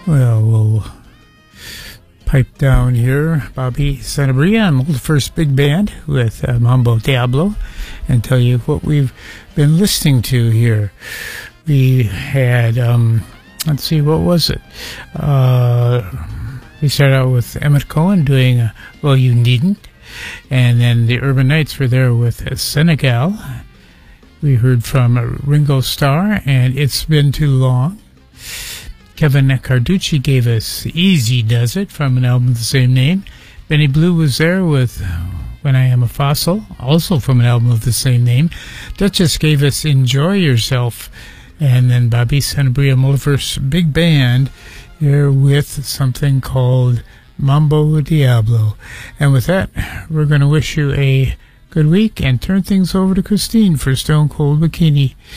Well, we'll pipe down here. Bobby Sanabria and Multiverse Big Band with Mambo Diablo, and tell you what we've been listening to here. We had, let's see, what was it? We started out with Emmett Cohen doing Well, You Needn't, and then the Urban Knights were there with Senegal. We heard from Ringo Starr and It's Been Too Long. Kevin Carducci gave us Easy Does It from an album of the same name. Benny Blue was there with When I Am a Fossil, also from an album of the same name. Duchess gave us Enjoy Yourself. And then Bobby Sanabria Multiverse Big Band here with something called Mambo Diablo. And with that, we're going to wish you a good week and turn things over to Christine for Stone Cold Bikini.